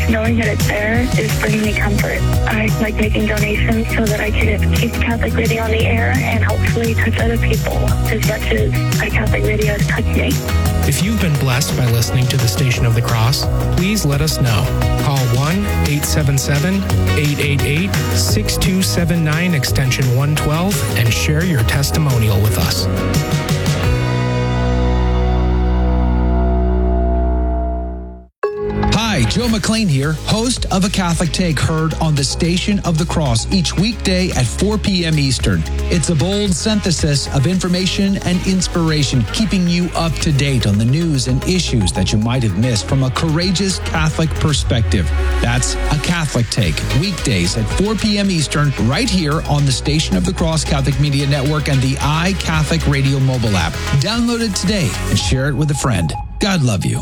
just knowing that it's there is bringing me comfort. I like making donations so that I can keep Catholic Radio on the air and hopefully touch other people as much as Catholic Radio has touched me. If you've been blessed by listening to the Station of the Cross, please let us know. Call 1-877-888-6279 extension 112 and share your testimonial with us. Hi, Joe McLean here, host of A Catholic Take, heard on the Station of the Cross each weekday at 4 p.m. Eastern. It's a bold synthesis of information and inspiration, keeping you up to date on the news and issues that you might have missed from a courageous Catholic perspective. That's A Catholic Take, weekdays at 4 p.m. Eastern, right here on the Station of the Cross Catholic Media Network and the iCatholic Radio mobile app. Download it today and share it with a friend. God love you.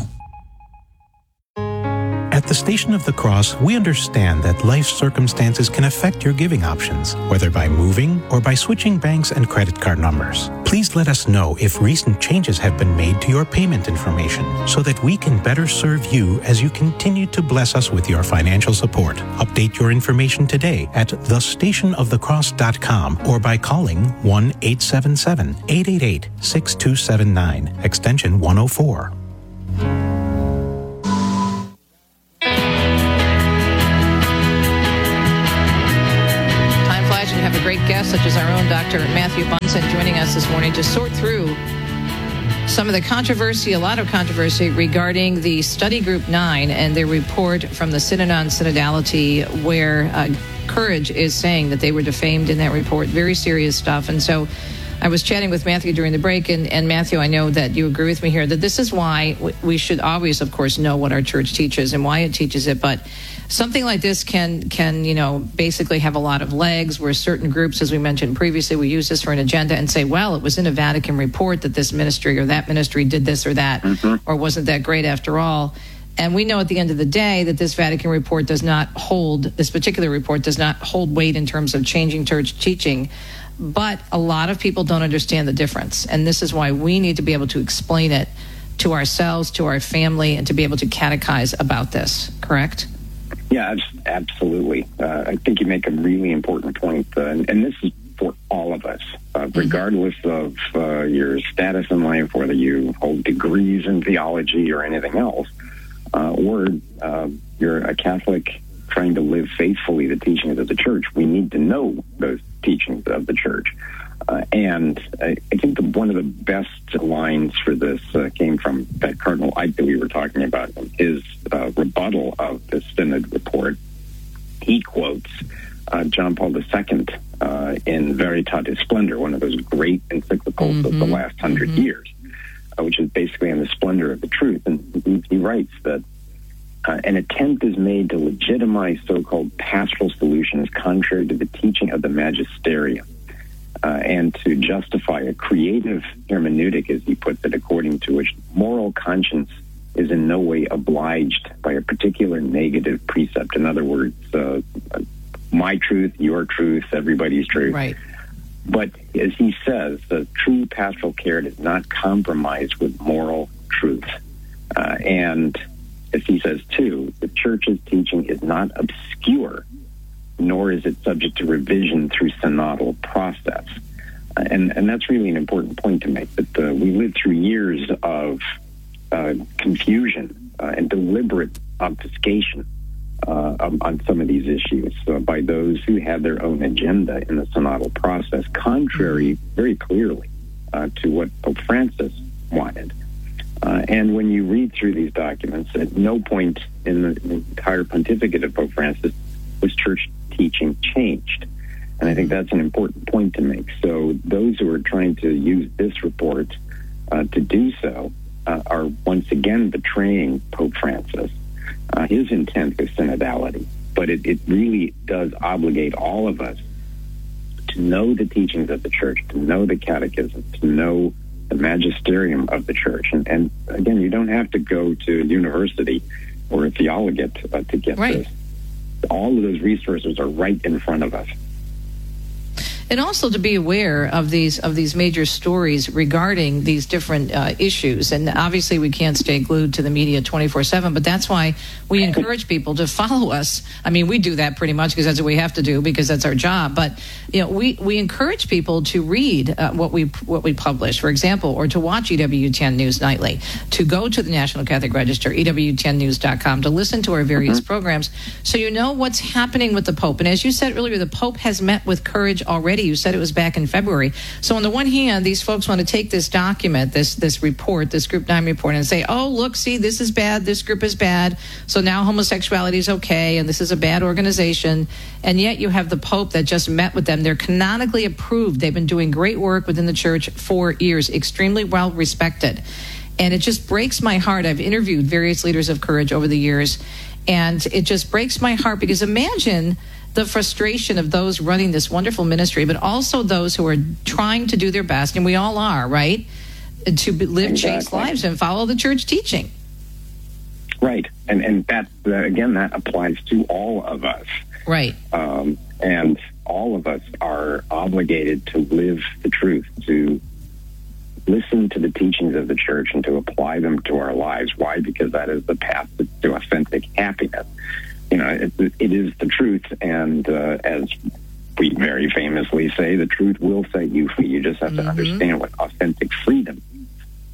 At the Station of the Cross, we understand that life circumstances can affect your giving options, whether by moving or by switching banks and credit card numbers. Please let us know if recent changes have been made to your payment information so that we can better serve you as you continue to bless us with your financial support. Update your information today at thestationofthecross.com or by calling 1-877-888-6279, extension 104. Have a great guest such as our own Dr. Matthew Bunson joining us this morning to sort through some of the controversy, a lot of controversy regarding the Study Group 9 and their report from the Synod on Synodality, where Courage is saying that they were defamed in that report. Very serious stuff. And so I was chatting with Matthew during the break, and Matthew, I know that you agree with me here that this is why we should always, of course, know what our church teaches and why it teaches it, but something like this can basically have a lot of legs where certain groups, as we mentioned previously, we use this for an agenda and say, well, it was in a Vatican report that this ministry or that ministry did this or that, or wasn't that great after all. And we know at the end of the day that this Vatican report does not hold, this particular report does not hold weight in terms of changing church teaching. But a lot of people don't understand the difference. And this is why we need to be able to explain it to ourselves, to our family, and to be able to catechize about this. Correct? Yeah, absolutely. I think you make a really important point. And this is for all of us, regardless of your status in life, whether you hold degrees in theology or anything else, or you're a Catholic trying to live faithfully the teachings of the church. We need to know those teachings of the church. And I think one of the best lines for this came from that Cardinal Ike that we were talking about in his rebuttal of the Synod report. He quotes John Paul II in Veritatis Splendor, one of those great encyclicals of the last 100 years, which is basically on the splendor of the truth. And he writes that an attempt is made to legitimize so-called pastoral solutions contrary to the teaching of the magisterium, and to justify a creative hermeneutic, as he puts it, according to which moral conscience is in no way obliged by a particular negative precept. In other words, my truth, your truth, everybody's truth. Right. But as he says, the true pastoral care does not compromise with moral truth. And as he says, too, the church's teaching is not obscure, nor is it subject to revision through synodal process. And that's really an important point to make, that we lived through years of confusion and deliberate obfuscation on some of these issues by those who had their own agenda in the synodal process, contrary very clearly to what Pope Francis wanted. And when you read through these documents, at no point in the entire pontificate of Pope Francis was church teaching changed. And I think that's an important point to make. So those who are trying to use this report to do so are once again betraying Pope Francis, his intent with synodality. But it really does obligate all of us to know the teachings of the church, to know the catechism, to know the magisterium of the church. And again, you don't have to go to university or a theologate to get this. All of those resources are right in front of us. and also to be aware of these major stories regarding these different issues. And obviously, we can't stay glued to the media 24/7, but that's why we encourage people to follow us. I mean, we do that pretty much because that's what we have to do because that's our job. But we encourage people to read what we publish, for example, or to watch EWTN News Nightly, to go to the National Catholic Register, EWTNnews.com, to listen to our various programs, so you know what's happening with the Pope. And as you said earlier, the Pope has met with Courage already. You said it was back in February. So on the one hand, these folks want to take this document, this report, this Group 9 report, and say, oh, look, see, this is bad, this group is bad, so now homosexuality is okay, and this is a bad organization. And yet you have the Pope that just met with them. They're canonically approved. They've been doing great work within the church for years, extremely well respected. And it just breaks my heart. I've interviewed various leaders of Courage over the years, and it just breaks my heart because imagine the frustration of those running this wonderful ministry, but also those who are trying to do their best, and we all are, right, to live chaste lives and follow the church teaching. Right. And that, again, that applies to all of us. Right. And all of us are obligated to live the truth, to listen to the teachings of the church and to apply them to our lives. Why? Because that is the path to authentic happiness. It is the truth, and as we very famously say, the truth will set you free. You just have to understand what authentic freedom means.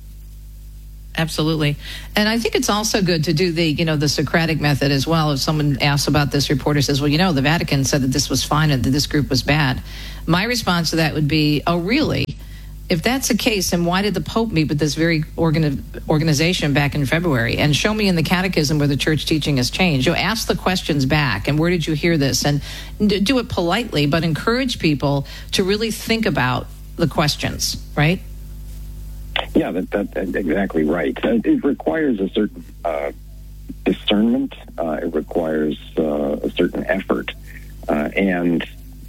Absolutely. And I think it's also good to do the Socratic method as well. If someone asks about this, reporter says, well, the Vatican said that this was fine and that this group was bad. My response to that would be, oh, really? If that's the case, then why did the Pope meet with this very organization back in February? And show me in the catechism where the church teaching has changed. Ask the questions back, and where did you hear this? And do it politely, but encourage people to really think about the questions, right? Yeah, that's exactly right. It requires a certain discernment. It requires a certain effort. And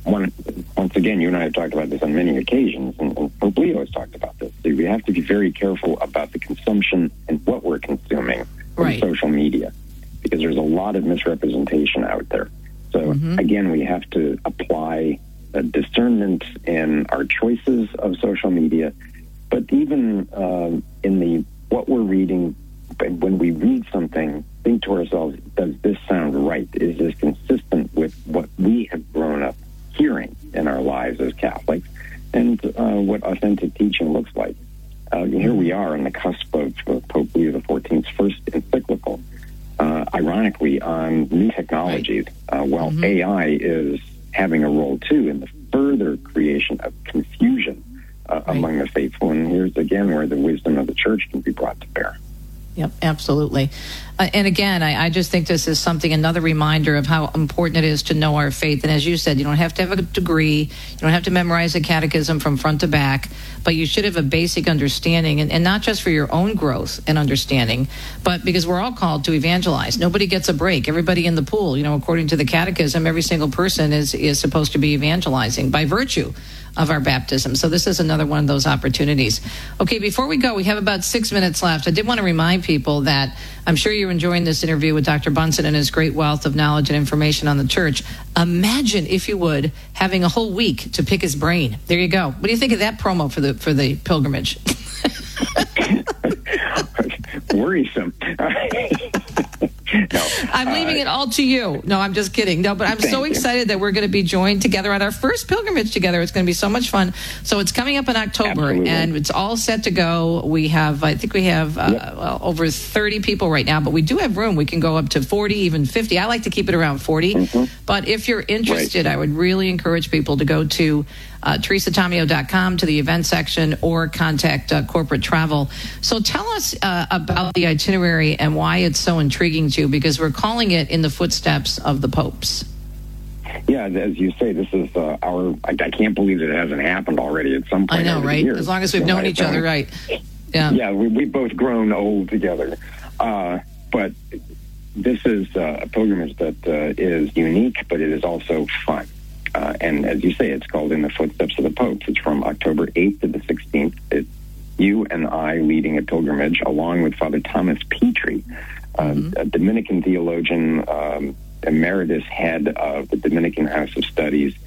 once again, you and I have talked about this on many occasions, and Pope Leo has talked about this. We have to be very careful about the consumption and what we're consuming from social media, because there's a lot of misrepresentation out there. So, again, we have to apply discernment in our choices of social media, but even in what we're reading, when we read something, think to ourselves, does this sound right? Is this consistent with what we have grown up hearing in our lives as Catholics, and what authentic teaching looks like? Here we are on the cusp of Pope Leo XIV's first encyclical, ironically, on new technologies, while AI is having a role, too, in the further creation of confusion among the faithful. And here's, again, where the wisdom of the church can be brought to bear. Yep, absolutely. And again, I just think this is another reminder of how important it is to know our faith. And as you said, you don't have to have a degree, you don't have to memorize a catechism from front to back, but you should have a basic understanding, and not just for your own growth and understanding, but because we're all called to evangelize. Nobody gets a break. Everybody in the pool, according to the catechism, every single person is supposed to be evangelizing by virtue of our baptism. So this is another one of those opportunities. Okay, before we go, we have about 6 minutes left. I did want to remind people that I'm sure you're enjoying this interview with Dr. Bunson and his great wealth of knowledge and information on the church. Imagine, if you would, having a whole week to pick his brain. There you go. What do you think of that promo for the pilgrimage? Worrisome. No, I'm leaving it all to you. No, I'm just kidding. No, but I'm so excited that we're going to be joined together on our first pilgrimage together. It's going to be so much fun. So it's coming up in October, and it's all set to go. I think we have over 30 people right now, but we do have room. We can go up to 40, even 50. I like to keep it around 40. But if you're interested, I would really encourage people to go to TeresaTomeo.com to the event section, or contact corporate travel. So tell us about the itinerary and why it's so intriguing to you, because we're calling it In the Footsteps of the Popes. Yeah, as you say, this is I can't believe that it hasn't happened already at some point. I know, right? As long as we've known each other, right? Yeah, we've both grown old together. But this is a pilgrimage that is unique, but it is also fun. And as you say, it's called In the Footsteps of the Popes. It's from October 8th to the 16th. It's you and I leading a pilgrimage along with Father Thomas Petrie, a Dominican theologian, emeritus head of the Dominican House of Studies,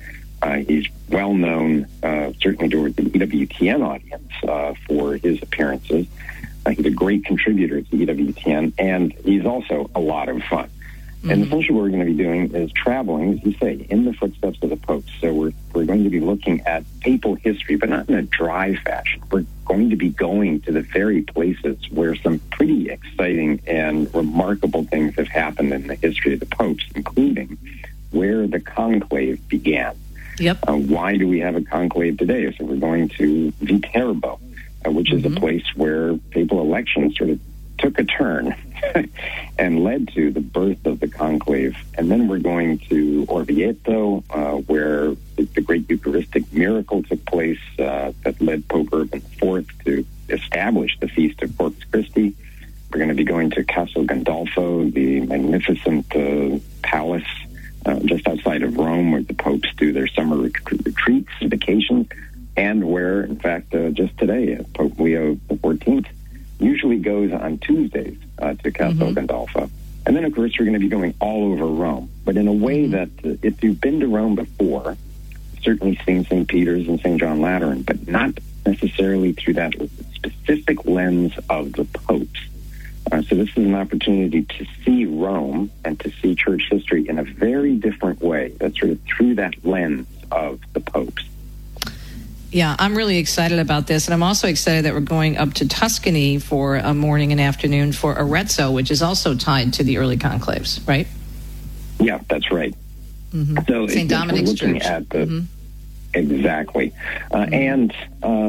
He's well known, certainly to the EWTN audience, for his appearances. He's a great contributor to EWTN, and he's also a lot of fun. And essentially what we're going to be doing is traveling, as you say, in the footsteps of the popes. So we're going to be looking at papal history, but not in a dry fashion. We're going to be going to the very places where some pretty exciting and remarkable things have happened in the history of the popes, including where the conclave began. Yep. Why do we have a conclave today? So we're going to Viterbo, which is a place where papal elections sort of took a turn and led to the birth of the conclave. And then we're going to Orvieto, where the great Eucharistic miracle took place that led Pope Urban IV to establish the Feast of Corpus Christi. We're going to be going to Castel Gandolfo, the magnificent palace just outside of Rome, where the popes do their summer retreats, vacations, and where, in fact, just today, Pope Leo XIV usually goes on Tuesdays to Castel Gandolfo. And then, of course, we're going to be going all over Rome, but in a way that if you've been to Rome before, certainly seen St. Peter's and St. John Lateran, but not necessarily through that specific lens of the popes. So this is an opportunity to see Rome and to see church history in a very different way, that's sort of through that lens of the popes. Yeah, I'm really excited about this, and I'm also excited that we're going up to Tuscany for a morning and afternoon for Arezzo, which is also tied to the early conclaves, right? Yeah, that's right. So St. Dominic's we're looking Church. at the exactly, and